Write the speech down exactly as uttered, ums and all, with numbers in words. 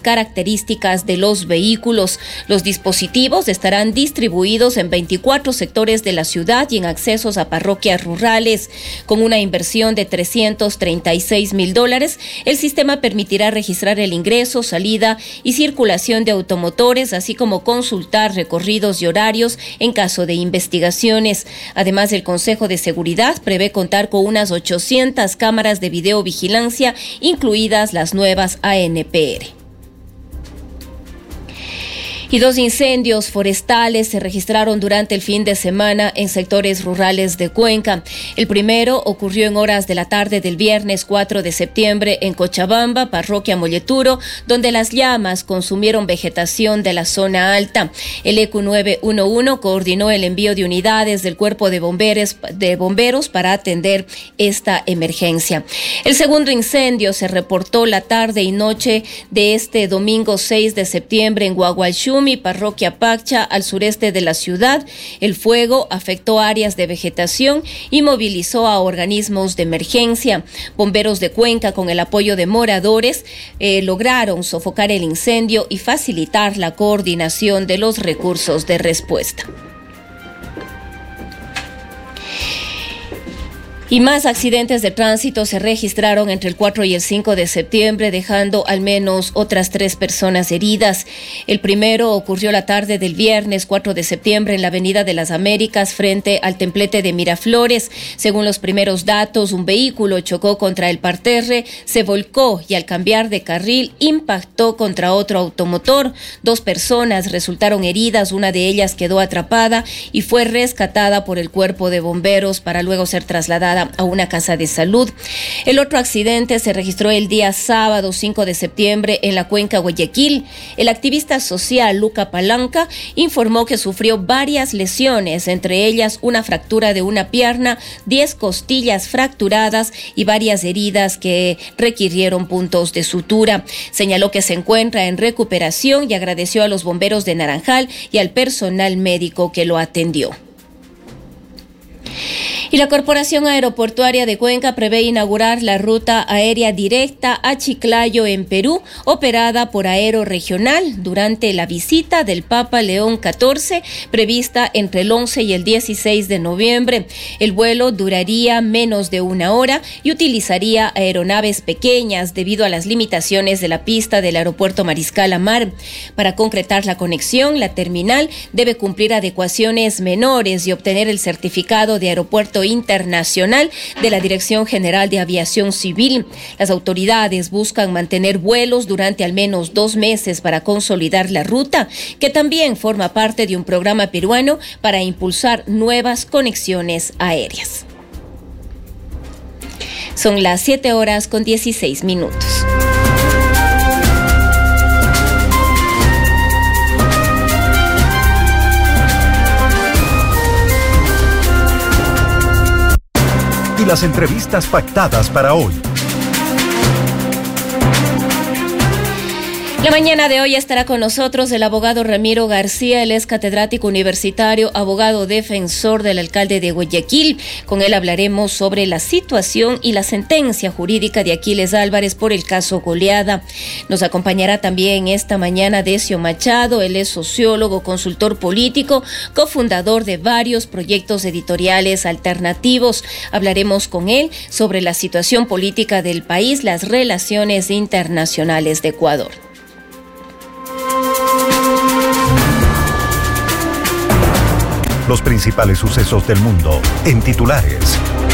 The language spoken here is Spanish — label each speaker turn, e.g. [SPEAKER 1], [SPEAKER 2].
[SPEAKER 1] características de los vehículos. Los dispositivos estarán distribuidos en veinticuatro sectores de la ciudad y en accesos a parroquias rurales. Con una inversión de trescientos treinta y seis mil dólares, el sistema permitirá registrar el ingreso, salida y circulación de automotores, así como consultar recorridos y horarios en caso de investigaciones. Además, el Consejo de Seguridad prevé contar con unas ochocientas cámaras de videovigilancia, incluidas las nuevas A N P R. Y dos incendios forestales se registraron durante el fin de semana en sectores rurales de Cuenca. El primero ocurrió en horas de la tarde del viernes cuatro de septiembre en Cochabamba, parroquia Molleturo, donde las llamas consumieron vegetación de la zona alta. El E Q nueve uno uno coordinó el envío de unidades del Cuerpo de Bomberos, de Bomberos para atender esta emergencia. El segundo incendio se reportó la tarde y noche de este domingo seis de septiembre en Guagualchú, mi parroquia Paccha, al sureste de la ciudad. El fuego afectó áreas de vegetación y movilizó a organismos de emergencia. Bomberos de Cuenca, con el apoyo de moradores, eh, lograron sofocar el incendio y facilitar la coordinación de los recursos de respuesta. Y más accidentes de tránsito se registraron entre el cuatro y el cinco de septiembre, dejando al menos otras tres personas heridas. El primero ocurrió la tarde del viernes cuatro de septiembre en la Avenida de las Américas, frente al templete de Miraflores. Según los primeros datos, un vehículo chocó contra el parterre, se volcó y al cambiar de carril impactó contra otro automotor. Dos personas resultaron heridas, una de ellas quedó atrapada y fue rescatada por el Cuerpo de Bomberos para luego ser trasladada a una casa de salud. El otro accidente se registró el día sábado cinco de septiembre en la cuenca Guayaquil. El activista social Luca Palanca informó que sufrió varias lesiones, entre ellas una fractura de una pierna, diez costillas fracturadas y varias heridas que requirieron puntos de sutura. Señaló que se encuentra en recuperación y agradeció a los bomberos de Naranjal y al personal médico que lo atendió. Y la Corporación Aeroportuaria de Cuenca prevé inaugurar la ruta aérea directa a Chiclayo en Perú, operada por Aero Regional, durante la visita del Papa León catorce, prevista entre el once y el dieciséis de noviembre. El vuelo duraría menos de una hora y utilizaría aeronaves pequeñas debido a las limitaciones de la pista del Aeropuerto Mariscal Amar. Para concretar la conexión, la terminal debe cumplir adecuaciones menores y obtener el certificado de aeropuerto internacional de la Dirección General de Aviación Civil. Las autoridades buscan mantener vuelos durante al menos dos meses para consolidar la ruta, que también forma parte de un programa peruano para impulsar nuevas conexiones aéreas. Son las siete horas con dieciséis minutos.
[SPEAKER 2] Y las entrevistas pactadas para hoy.
[SPEAKER 1] La mañana de hoy estará con nosotros el abogado Ramiro García. Él es catedrático universitario, abogado defensor del alcalde de Guayaquil. Con él hablaremos sobre la situación y la sentencia jurídica de Aquiles Álvarez por el caso Goleada. Nos acompañará también esta mañana Decio Machado. Él es sociólogo, consultor político, cofundador de varios proyectos editoriales alternativos. Hablaremos con él sobre la situación política del país, las relaciones internacionales de Ecuador.
[SPEAKER 2] Los principales sucesos del mundo en titulares.